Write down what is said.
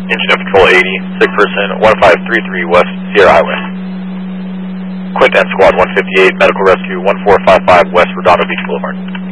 Engine of Patrol 80, sick person 1533 West Sierra Highway. Quintet Squad 158, Medical Rescue 1455 West Redondo Beach Boulevard.